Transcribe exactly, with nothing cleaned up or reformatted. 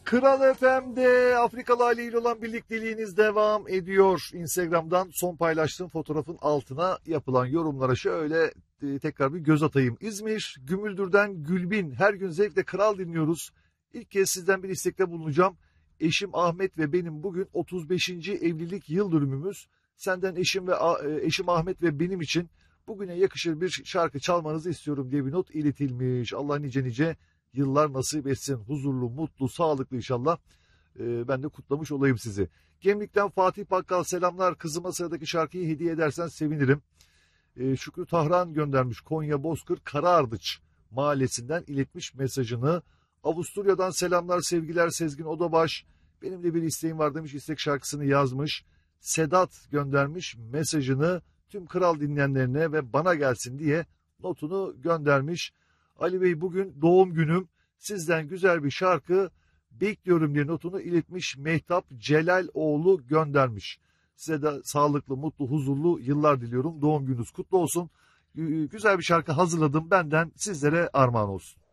Kral F M'de Afrikalı Ali ile olan birlikteliğiniz devam ediyor. Instagram'dan son paylaştığım fotoğrafın altına yapılan yorumlara şöyle e, tekrar bir göz atayım. İzmir, Gümüldür'den Gülbin. Her gün zevkle Kral dinliyoruz. İlk kez sizden bir istekte bulunacağım. Eşim Ahmet ve benim bugün otuz beşinci evlilik yıl dönümümüz. Senden eşim ve e, eşim Ahmet ve benim için bugüne yakışır bir şarkı çalmanızı istiyorum diye bir not iletilmiş. Allah nice nice yıllar nasip etsin. Huzurlu, mutlu, sağlıklı inşallah. Ee, ben de kutlamış olayım sizi. Gemlik'ten Fatih Bakkal selamlar. Kızıma sıradaki şarkıyı hediye edersen sevinirim. Ee, Şükrü Tahran göndermiş. Konya Bozkır Karaardıç mahallesinden iletmiş mesajını. Avusturya'dan selamlar, sevgiler Sezgin Odabaş. Benim de bir isteğim var demiş. İstek şarkısını yazmış. Sedat göndermiş mesajını tüm Kral dinleyenlerine ve bana gelsin diye notunu göndermiş. Ali Bey bugün doğum günüm. Sizden güzel bir şarkı bekliyorum diye notunu iletmiş. Mehtap Celaloğlu göndermiş. Size de sağlıklı, mutlu, huzurlu yıllar diliyorum. Doğum gününüz kutlu olsun. Güzel bir şarkı hazırladım. Benden sizlere armağan olsun.